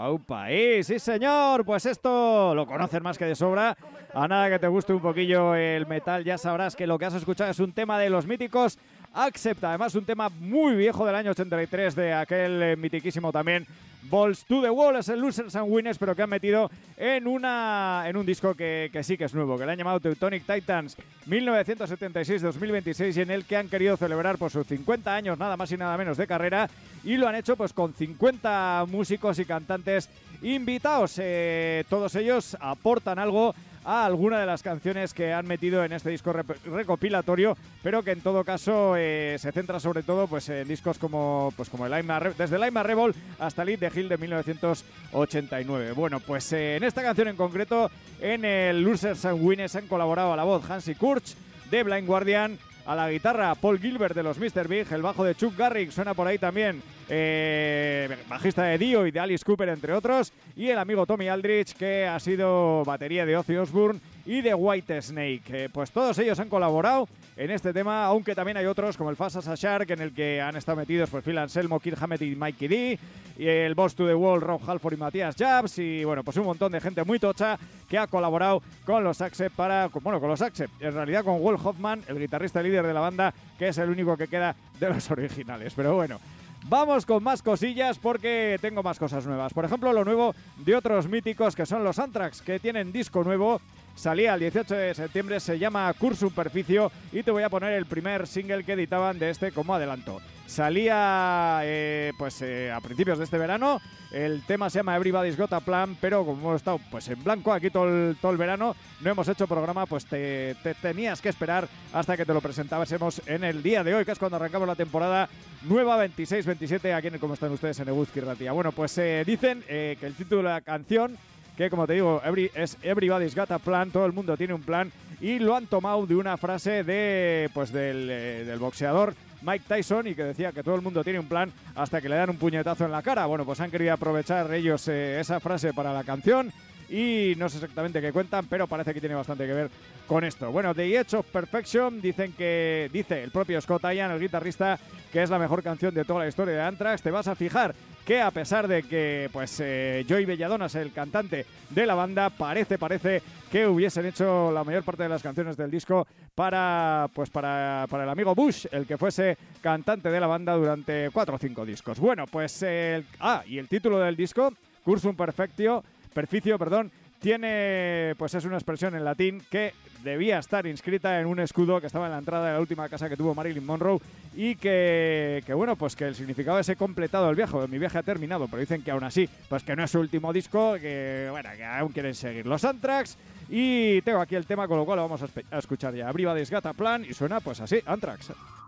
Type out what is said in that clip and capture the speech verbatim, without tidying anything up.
¡Aupa! ¡Y sí, señor! Pues esto lo conocen más que de sobra. A nada que te guste un poquillo el metal, ya sabrás que lo que has escuchado es un tema de los míticos Accept. Además, un tema muy viejo del año ochenta y tres de aquel eh, mitiquísimo también Balls to the Wall. Es el Losers and Winners, pero que han metido en una en un disco que, que sí que es nuevo, que le han llamado Teutonic Titans mil novecientos setenta y seis dos mil veintiséis, y en el que han querido celebrar por sus cincuenta años, nada más y nada menos, de carrera, y lo han hecho pues con cincuenta músicos y cantantes invitados. Eh, todos ellos aportan algo a alguna de las canciones que han metido en este disco rep- recopilatorio, pero que en todo caso eh, se centra sobre todo pues en discos como pues como el I'm a Re- desde el I'm a Rebel hasta Lead the Hill de mil novecientos ochenta y nueve. Bueno, pues eh, en esta canción en concreto, en el Losers and Winners, han colaborado a la voz Hansi Kurz de Blind Guardian, a la guitarra Paul Gilbert de los mister Big, el bajo de Chuck Garrick suena por ahí también, eh, bajista de Dio y de Alice Cooper, entre otros, y el amigo Tommy Aldrich, que ha sido batería de Ozzy Osbourne y de White Snake. Eh, pues todos ellos han colaborado en este tema, aunque también hay otros como el Fast as a Shark, en el que han estado metidos pues Phil Anselmo, Kirk Hammett y Mikey D, y el Boss to the Wall, Rob Halford y Matías Jabs, y bueno, pues un montón de gente muy tocha que ha colaborado con los Accept para, bueno, con los Accept, en realidad con Will Hoffman, el guitarrista líder de la banda, que es el único que queda de los originales. Pero bueno, vamos con más cosillas porque tengo más cosas nuevas. Por ejemplo, lo nuevo de otros míticos que son los Anthrax, que tienen disco nuevo. Salía el dieciocho de septiembre, se llama Cursum Perficio, y te voy a poner el primer single que editaban de este como adelanto. Salía eh, pues eh, a principios de este verano. El tema se llama Everybody's Got a Plan, pero como hemos estado pues en blanco aquí todo el, todo el verano, no hemos hecho programa, pues te, te tenías que esperar hasta que te lo presentásemos en el día de hoy, que es cuando arrancamos la temporada nueva veintiséis veintisiete aquí en Como Están Ustedes en Eguzki Ratia. Bueno, pues eh, dicen eh, que el título de la canción, que como te digo, every, es Everybody's Got a Plan, todo el mundo tiene un plan, y lo han tomado de una frase de pues del, eh, del boxeador Mike Tyson, y que decía que todo el mundo tiene un plan hasta que le dan un puñetazo en la cara. Bueno, pues han querido aprovechar ellos eh, esa frase para la canción, y no sé exactamente qué cuentan, pero parece que tiene bastante que ver con esto. Bueno, The Edge of Perfection, dicen que dice el propio Scott Ian, el guitarrista, que es la mejor canción de toda la historia de Anthrax. Te vas a fijar que a pesar de que pues eh, Joey Belladonas, el cantante de la banda, parece, parece que hubiesen hecho la mayor parte de las canciones del disco para, pues para, para el amigo Bush, el que fuese cantante de la banda durante cuatro o cinco discos. Bueno, pues el, ah, y el título del disco, Cursum Perfectio, Perficio, perdón, tiene, pues es una expresión en latín que debía estar inscrita en un escudo que estaba en la entrada de la última casa que tuvo Marilyn Monroe, y que, que bueno, pues que el significado es he completado el viaje, mi viaje ha terminado, pero dicen que aún así, pues que no es su último disco, que bueno, que aún quieren seguir los Anthrax, y tengo aquí el tema, con lo cual lo vamos a, a escuchar ya. Everybody's Got a Plan, y suena pues así, Anthrax.